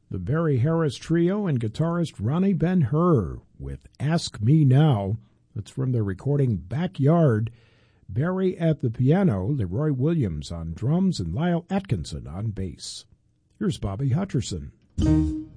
The Barry Harris Trio and guitarist Ronnie Ben-Hur with Ask Me Now. That's from their recording Backyard. Barry at the piano, Leroy Williams on drums, and Lyle Atkinson on bass. Here's Bobby Hutcherson.